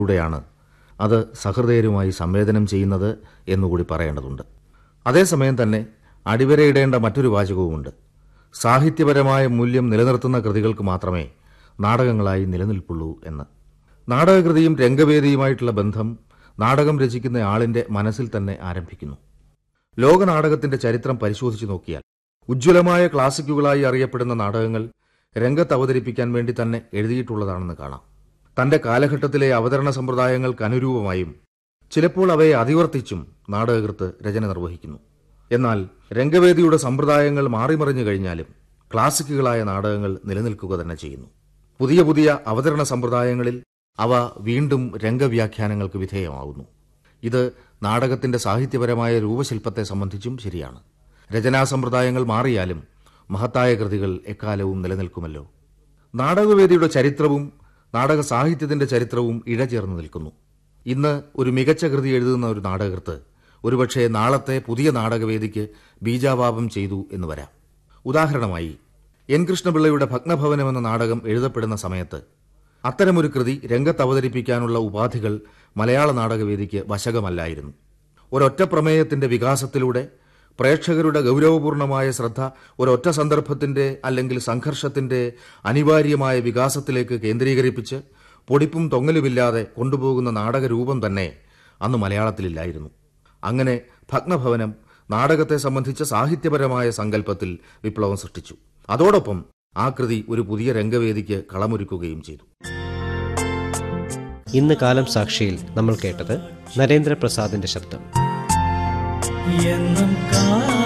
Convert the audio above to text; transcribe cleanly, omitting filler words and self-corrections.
ൂടെയാണ് അത് സഹൃദയരുമായി സംവേദനം ചെയ്യുന്നത് എന്നുകൂടി പറയേണ്ടതുണ്ട്. അതേസമയം തന്നെ അടിവരയിടേണ്ട മറ്റൊരു വാചകവുമുണ്ട്. സാഹിത്യപരമായ മൂല്യം നിലനിർത്തുന്ന കൃതികൾക്ക് മാത്രമേ നാടകങ്ങളായി നിലനിൽപ്പുള്ളൂ എന്ന്. നാടകകൃതിയും രംഗവേദിയുമായിട്ടുള്ള ബന്ധം നാടകം രചിക്കുന്ന ആളിന്റെ മനസ്സിൽ തന്നെ ആരംഭിക്കുന്നു. ലോക നാടകത്തിന്റെ ചരിത്രം പരിശോധിച്ചു നോക്കിയാൽ ഉജ്ജ്വലമായ ക്ലാസിക്കുകളായി അറിയപ്പെടുന്ന നാടകങ്ങൾ രംഗത്ത് അവതരിപ്പിക്കാൻ വേണ്ടി തന്നെ എഴുതിയിട്ടുള്ളതാണെന്ന് കാണാം. തന്റെ കാലഘട്ടത്തിലെ അവതരണ സമ്പ്രദായങ്ങൾക്ക് അനുരൂപമായും ചിലപ്പോൾ അവയെ അതിവർത്തിച്ചും നാടകകൃത്ത് രചന നിർവഹിക്കുന്നു. എന്നാൽ രംഗവേദിയുടെ സമ്പ്രദായങ്ങൾ മാറിമറിഞ്ഞു കഴിഞ്ഞാലും ക്ലാസിക്കുകളായ നാടകങ്ങൾ നിലനിൽക്കുക തന്നെ ചെയ്യുന്നു. പുതിയ പുതിയ അവതരണ സമ്പ്രദായങ്ങളിൽ അവ വീണ്ടും രംഗവ്യാഖ്യാനങ്ങൾക്ക് വിധേയമാകുന്നു. ഇത് നാടകത്തിന്റെ സാഹിത്യപരമായ രൂപശില്പത്തെ സംബന്ധിച്ചും ശരിയാണ്. രചനാസമ്പ്രദായങ്ങൾ മാറിയാലും മഹത്തായ കൃതികൾ എക്കാലവും നിലനിൽക്കുമല്ലോ. നാടകവേദിയുടെ ചരിത്രവും നാടക സാഹിത്യത്തിന്റെ ചരിത്രവും ഇഴചേർന്ന് നിൽക്കുന്നു. ഇന്ന് ഒരു മികച്ച കൃതി എഴുതുന്ന ഒരു നാടകകൃത്ത് ഒരുപക്ഷെ നാളത്തെ പുതിയ നാടകവേദിക്ക് ബീജാവാപം ചെയ്തു എന്ന് വരാം. ഉദാഹരണമായി എൻ കൃഷ്ണപിള്ളയുടെ ഭഗ്നഭവനം എന്ന നാടകം എഴുതപ്പെടുന്ന സമയത്ത് അത്തരമൊരു കൃതി രംഗത്ത് അവതരിപ്പിക്കാനുള്ള ഉപാധികൾ മലയാള നാടകവേദിക്ക് വശകമല്ലായിരുന്നു. ഒരൊറ്റ പ്രമേയത്തിന്റെ വികാസത്തിലൂടെ പ്രേക്ഷകരുടെ ഗൗരവപൂർണമായ ശ്രദ്ധ ഒരൊറ്റ സന്ദർഭത്തിന്റെ അല്ലെങ്കിൽ സംഘർഷത്തിന്റെ അനിവാര്യമായ വികാസത്തിലേക്ക് കേന്ദ്രീകരിപ്പിച്ച് പൊടിപ്പും തൊങ്ങലുമില്ലാതെ കൊണ്ടുപോകുന്ന നാടകരൂപം തന്നെ അന്ന് മലയാളത്തിലില്ലായിരുന്നു. അങ്ങനെ ഭഗ്നഭവനം നാടകത്തെ സംബന്ധിച്ച സാഹിത്യപരമായ സങ്കല്പത്തിൽ വിപ്ലവം സൃഷ്ടിച്ചു. അതോടൊപ്പം ആ കൃതി ഒരു പുതിയ രംഗവേദിക്ക് കളമൊരുക്കുകയും ചെയ്തു. ഇന്ന് കാലം സാക്ഷിയിൽ നമ്മൾ കേട്ടത് നരേന്ദ്രപ്രസാദിന്റെ ശബ്ദം.